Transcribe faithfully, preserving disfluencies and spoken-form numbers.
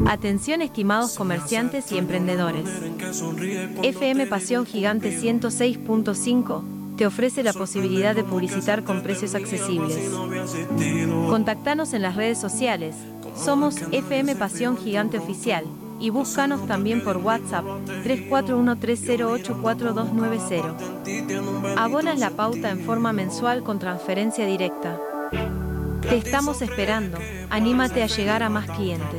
Atención estimados comerciantes y emprendedores. F M Pasión Gigante ciento seis punto cinco te ofrece la posibilidad de publicitar con precios accesibles. Contactanos en las redes sociales, somos F M Pasión Gigante Oficial, y búscanos también por WhatsApp tres cuatro uno tres cero ocho cuatro dos nueve cero. Abonas la pauta en forma mensual con transferencia directa. Te estamos esperando, anímate a llegar a más clientes.